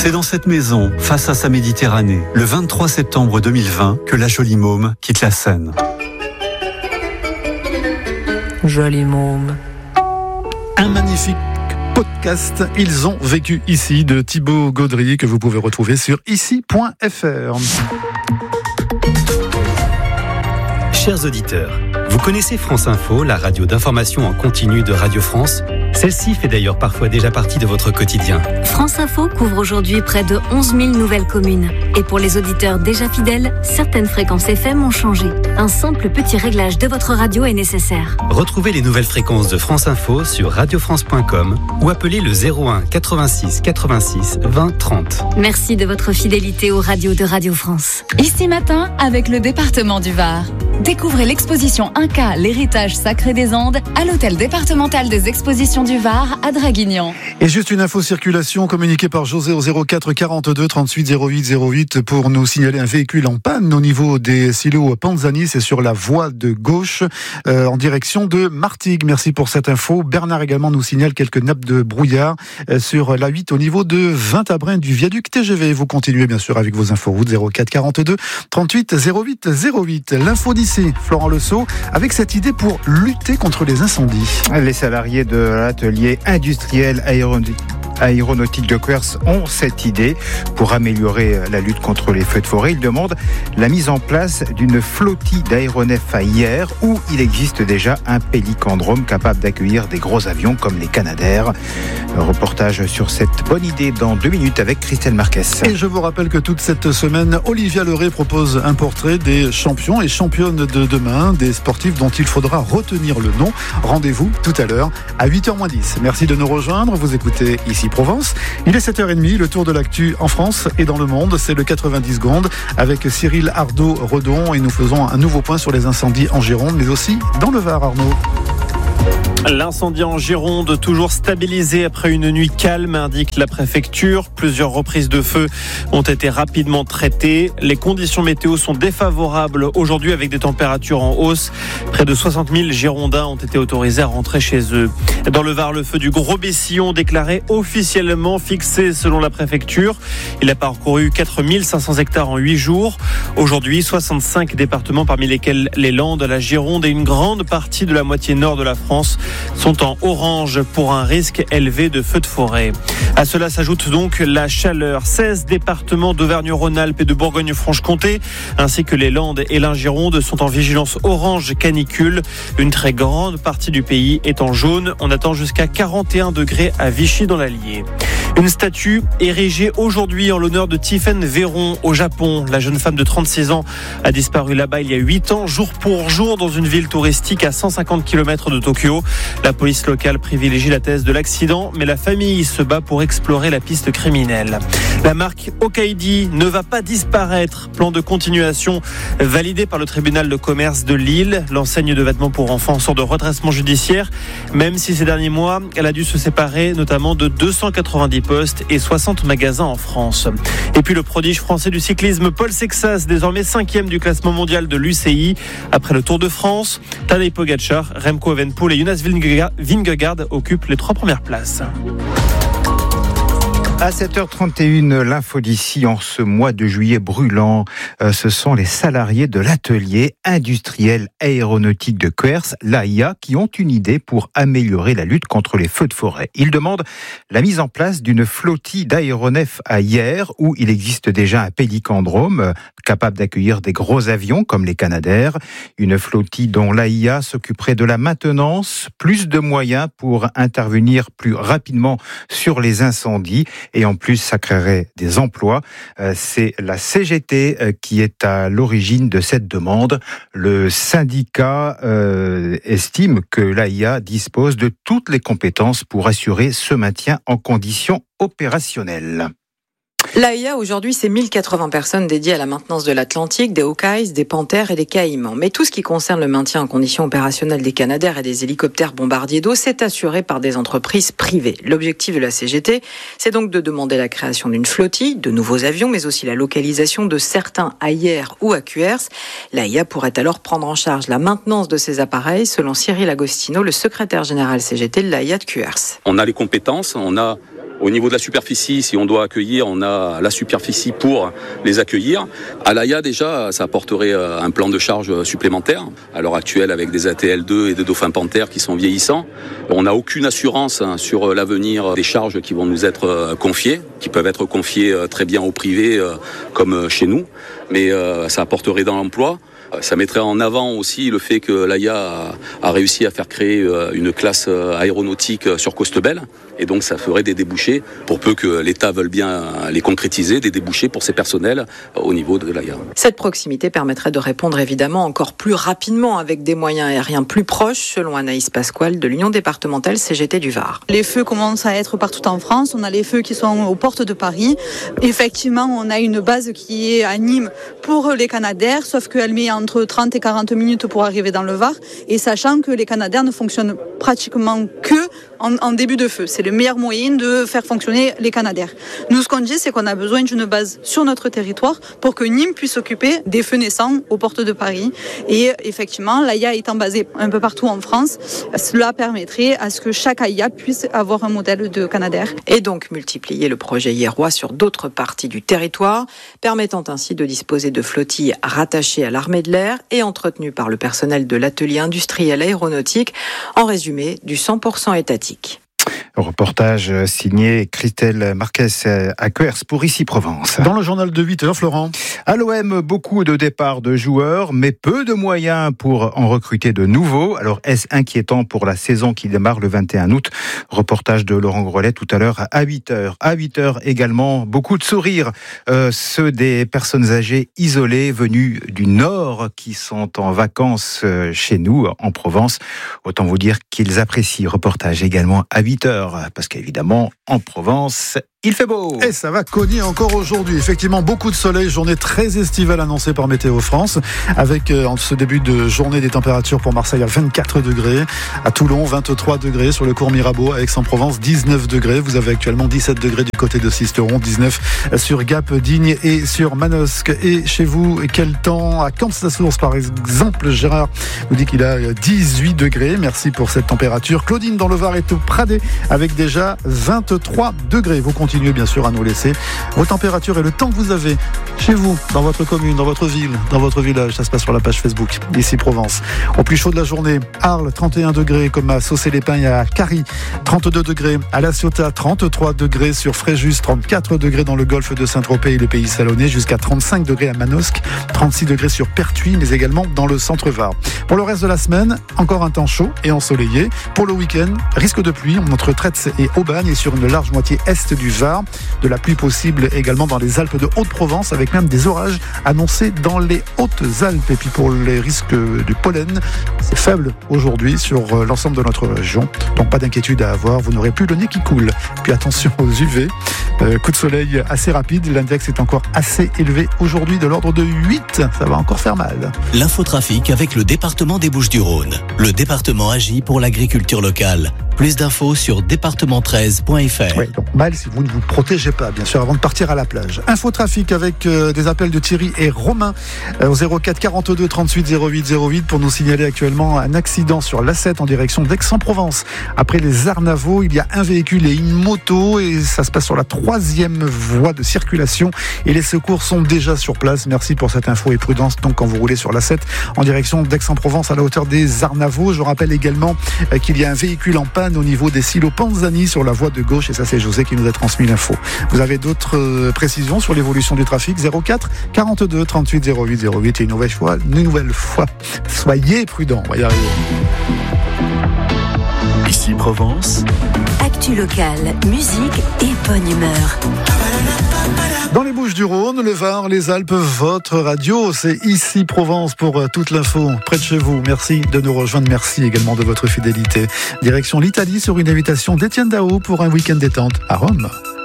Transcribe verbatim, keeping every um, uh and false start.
C'est dans cette maison, face à sa Méditerranée, le vingt-trois septembre deux mille vingt, que la jolie môme quitte la Seine. Jolie môme. Un magnifique podcast, Ils ont vécu ici, de Thibaut Gaudry, que vous pouvez retrouver sur ici point f r. Chers auditeurs, vous connaissez France Info, la radio d'information en continu de Radio France ? Celle-ci fait d'ailleurs parfois déjà partie de votre quotidien. France Info couvre aujourd'hui près de onze mille nouvelles communes. Et pour les auditeurs déjà fidèles, certaines fréquences F M ont changé. Un simple petit réglage de votre radio est nécessaire. Retrouvez les nouvelles fréquences de France Info sur radio france point com ou appelez le zéro un quatre-vingt-six quatre-vingt-six vingt trente. Merci de votre fidélité aux radios de Radio France. Ici matin, avec le département du Var. Découvrez l'exposition Inca, l'héritage sacré des Andes, à l'hôtel départemental des expositions du Var à Draguignan. Et juste une info circulation communiquée par José au zéro quatre quarante-deux trente-huit zéro huit zéro huit pour nous signaler un véhicule en panne au niveau des silos Panzani. C'est sur la voie de gauche euh, en direction de Martigues. Merci pour cette info. Bernard également nous signale quelques nappes de brouillard euh, sur la huit au niveau de Vintabren du viaduc T G V. Vous continuez bien sûr avec vos inforoutes zéro quatre quarante-deux trente-huit zéro huit zéro huit. L'info d'ici, Florent Lesault, avec cette idée pour lutter contre les incendies. Les salariés de l'atelier industriel aéronautique aéronautique de Quers ont cette idée pour améliorer la lutte contre les feux de forêt. Ils demandent la mise en place d'une flottille d'aéronefs à Hyères où il existe déjà un pélicandrome capable d'accueillir des gros avions comme les Canadair. Un reportage sur cette bonne idée dans deux minutes avec Christelle Marquez. Et je vous rappelle que toute cette semaine, Olivia Leray propose un portrait des champions et championnes de demain, des sportifs dont il faudra retenir le nom. Rendez-vous tout à l'heure à huit heures moins dix. Merci de nous rejoindre. Vous écoutez Ici Provence. Il est sept heures trente, le tour de l'actu en France et dans le monde. C'est le quatre-vingt-dix secondes avec Cyril Ardo-Redon et nous faisons un nouveau point sur les incendies en Gironde, mais aussi dans le Var, Arnaud. L'incendie en Gironde, toujours stabilisé après une nuit calme, indique la préfecture. Plusieurs reprises de feu ont été rapidement traitées. Les conditions météo sont défavorables aujourd'hui avec des températures en hausse. Près de soixante mille Girondins ont été autorisés à rentrer chez eux. Dans le Var, le feu du Gros-Bessillon déclaré officiellement fixé selon la préfecture. Il a parcouru quatre mille cinq cents hectares en huit jours. Aujourd'hui, soixante-cinq départements parmi lesquels les Landes, la Gironde et une grande partie de la moitié nord de la France sont en orange pour un risque élevé de feux de forêt. À cela s'ajoute donc la chaleur. seize départements d'Auvergne-Rhône-Alpes et de Bourgogne-Franche-Comté, ainsi que les Landes et la Gironde, sont en vigilance orange canicule. Une très grande partie du pays est en jaune. On attend jusqu'à quarante et un degrés à Vichy dans l'Allier. Une statue érigée aujourd'hui en l'honneur de Tiffaine Véron au Japon. La jeune femme de trente-six ans a disparu là-bas il y a huit ans, jour pour jour, dans une ville touristique à cent cinquante kilomètres de Tokyo. La police locale privilégie la thèse de l'accident, mais la famille se bat pour explorer la piste criminelle. La marque Okaidi ne va pas disparaître. Plan de continuation validé par le tribunal de commerce de Lille. L'enseigne de vêtements pour enfants sort de redressement judiciaire, même si ces derniers mois, elle a dû se séparer notamment de deux cent quatre-vingt-dix postes et soixante magasins en France. Et puis le prodige français du cyclisme Paul Sexas, désormais cinquième du classement mondial de l'U C I. Après le Tour de France, Tadej Pogacar, Remco Evenepoel et Jonas Vingegaard occupent les trois premières places. À sept heures trente et une, l'info d'ici en ce mois de juillet brûlant. Euh, ce sont les salariés de l'atelier industriel aéronautique de Quers, l'A I A, qui ont une idée pour améliorer la lutte contre les feux de forêt. Ils demandent la mise en place d'une flottille d'aéronefs à Hyères, où il existe déjà un pélicandrome capable d'accueillir des gros avions comme les Canadair. Une flottille dont l'A I A s'occuperait de la maintenance, plus de moyens pour intervenir plus rapidement sur les incendies. Et en plus, ça créerait des emplois. C'est la C G T qui est à l'origine de cette demande. Le syndicat euh, estime que l'A I A dispose de toutes les compétences pour assurer ce maintien en conditions opérationnelles. L'A I A, aujourd'hui, c'est mille quatre-vingts personnes dédiées à la maintenance de l'Atlantique, des Hawkeyes, des Panthers et des Caïmans. Mais tout ce qui concerne le maintien en conditions opérationnelles des Canadair et des hélicoptères bombardiers d'eau, c'est assuré par des entreprises privées. L'objectif de la C G T, c'est donc de demander la création d'une flottille, de nouveaux avions, mais aussi la localisation de certains à Hyères ou à Cuers. L'A I A pourrait alors prendre en charge la maintenance de ces appareils, selon Cyril Agostino, le secrétaire général C G T de l'A I A de Cuers. On a les compétences, on a Au niveau de la superficie, si on doit accueillir, on a la superficie pour les accueillir. À l'A I A, déjà, ça apporterait un plan de charge supplémentaire. À l'heure actuelle, avec des A T L deux et des dauphins panthères qui sont vieillissants, on n'a aucune assurance sur l'avenir des charges qui vont nous être confiées, qui peuvent être confiées très bien au privé comme chez nous, mais ça apporterait dans l'emploi. Ça mettrait en avant aussi le fait que l'A I A a réussi à faire créer une classe aéronautique sur Costebelle. Et donc ça ferait des débouchés, pour peu que l'État veuille bien les concrétiser, des débouchés pour ces personnels au niveau de l'A I A. Cette proximité permettrait de répondre évidemment encore plus rapidement avec des moyens aériens plus proches, selon Anaïs Pasquale de l'Union départementale C G T du Var. Les feux commencent à être partout en France. On a les feux qui sont aux portes de Paris. Effectivement, on a une base qui est à Nîmes pour les Canadair, sauf qu'elle met entre trente et quarante minutes pour arriver dans le Var, et sachant que les Canadair ne fonctionnent pratiquement que en, en début de feu. C'est le meilleur moyen de faire fonctionner les Canadair. Nous, ce qu'on dit, c'est qu'on a besoin d'une base sur notre territoire pour que Nîmes puisse s'occuper des feux naissants aux portes de Paris. Et effectivement, l'A I A étant basée un peu partout en France, cela permettrait à ce que chaque A I A puisse avoir un modèle de Canadair. Et donc multiplier le projet Hierrois sur d'autres parties du territoire, permettant ainsi de disposer de flottilles rattachées à l'armée de l'air et entretenues par le personnel de l'atelier industriel aéronautique, en résumé du cent pour cent étatique. Reportage signé Christelle Marquez à Quers pour Ici Provence. Dans le journal de huit heures, Florent. À l'O M, beaucoup de départs de joueurs, mais peu de moyens pour en recruter de nouveaux. Alors, est-ce inquiétant pour la saison qui démarre le vingt et un août? Reportage de Laurent Grelet tout à l'heure à huit heures. À huit heures également, beaucoup de sourires. Euh, ceux des personnes âgées isolées venues du Nord qui sont en vacances chez nous, en Provence. Autant vous dire qu'ils apprécient. Reportage également à huit heures. Parce qu'évidemment, en Provence, il fait beau. Et ça va cogner encore aujourd'hui. Effectivement, beaucoup de soleil, journée très estivale annoncée par Météo France, avec euh, en ce début de journée des températures pour Marseille à vingt-quatre degrés, à Toulon vingt-trois degrés, sur le cours Mirabeau, à Aix-en-Provence dix-neuf degrés. Vous avez actuellement dix-sept degrés du côté de Sisteron, dix-neuf sur Gap, Digne et sur Manosque. Et chez vous, quel temps à Camps-la-Source par exemple? Gérard nous dit qu'il a dix-huit degrés. Merci pour cette température. Claudine dans le Var est au Pradé avec déjà vingt-trois degrés. Vous continuez bien sûr à nous laisser vos températures et le temps que vous avez chez vous, dans votre commune, dans votre ville, dans votre village. Ça se passe sur la page Facebook Ici Provence. Au plus chaud de la journée, Arles trente et un degrés, comme à Saucé-les-Pins et à Carry, trente-deux degrés, à La Ciotat trente-trois degrés, sur Fréjus trente-quatre degrés dans le golfe de Saint-Tropez et les Pays Salonnais, jusqu'à trente-cinq degrés à Manosque, trente-six degrés sur Pertuis, mais également dans le centre Var. Pour le reste de la semaine, encore un temps chaud et ensoleillé. Pour le week-end, risque de pluie entre Traits et Aubagne et sur une large moitié est du Var. De la pluie possible également dans les Alpes de Haute-Provence, avec même des orages annoncés dans les Hautes-Alpes. Et puis pour les risques du pollen, c'est faible aujourd'hui sur l'ensemble de notre région. Donc pas d'inquiétude à avoir, vous n'aurez plus le nez qui coule. Puis attention aux U V, euh, coup de soleil assez rapide, l'index est encore assez élevé aujourd'hui, de l'ordre de huit. Ça va encore faire mal. L'infotrafic avec le département des Bouches-du-Rhône. Le département agit pour l'agriculture locale. Plus d'infos sur département treize point f r. Oui, donc mal si vous ne vous protégez pas, bien sûr, avant de partir à la plage. Infotrafic avec euh, des appels de Thierry et Romain euh, au zéro quatre quarante-deux trente-huit zéro huit zéro huit pour nous signaler actuellement un accident sur l'A sept en direction d'Aix-en-Provence. Après les Arnavaux, il y a un véhicule et une moto et ça se passe sur la troisième voie de circulation et les secours sont déjà sur place. Merci pour cette info et prudence donc quand vous roulez sur l'A sept en direction d'Aix-en-Provence à la hauteur des Arnavaux. Je rappelle également euh, qu'il y a un véhicule en panne au niveau des silos Panzani sur la voie de gauche et ça c'est José qui nous a transmis l'info. Vous avez d'autres euh, précisions sur l'évolution du trafic? Zéro quatre quarante-deux trente-huit zéro huit zéro huit et une nouvelle fois, une nouvelle fois, soyez prudents, on va y arriver. Ici Provence. Actu locale, musique et bonne humeur. Dans les Bouches-du-Rhône, le Var, les Alpes, votre radio, c'est Ici Provence pour toute l'info près de chez vous. Merci de nous rejoindre, merci également de votre fidélité. Direction l'Italie sur une invitation d'Étienne Dao pour un week-end détente à Rome.